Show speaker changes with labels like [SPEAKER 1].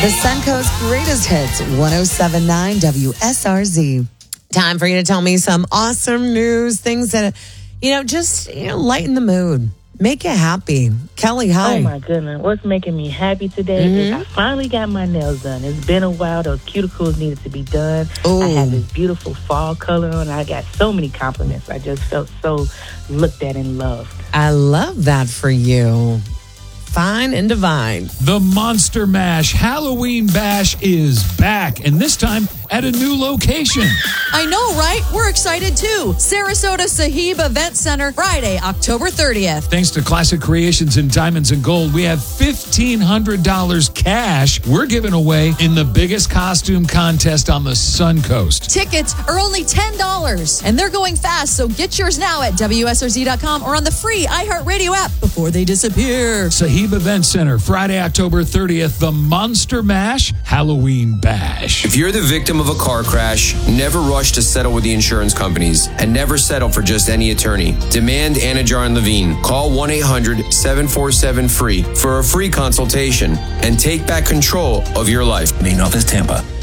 [SPEAKER 1] The Suncoast greatest hits, 107.9 WSRZ. Time for you to tell me some awesome news, things that, just lighten the mood, make you happy. Kelly, hi.
[SPEAKER 2] Oh, my goodness. What's making me happy today is I finally got my nails done. It's been a while. Those cuticles needed to be done.
[SPEAKER 1] Ooh.
[SPEAKER 2] I have this beautiful fall color on. I got so many compliments. I just felt so looked at and loved.
[SPEAKER 1] I love that for you. Fine and divine.
[SPEAKER 3] The Monster Mash Halloween Bash is back, and this time at a new location.
[SPEAKER 4] I know, right? We're excited too. Sarasota Sahib Event Center, Friday, October 30th.
[SPEAKER 3] Thanks to Classic Creations and Diamonds and Gold, we have $1,500 cash we're giving away in the biggest costume contest on the Suncoast.
[SPEAKER 4] Tickets are only $10, and they're going fast, so get yours now at WSRZ.com or on the free iHeartRadio app before they disappear.
[SPEAKER 3] Sahib Event Center, Friday, October 30th, the Monster Mash Halloween Bash.
[SPEAKER 5] If you're the victim of a car crash, never rush to settle with the insurance companies and never settle for just any attorney. Demand Anajar and Levine. Call 1-800-747-FREE for a free consultation and take back control of your life.
[SPEAKER 6] Main office, Tampa.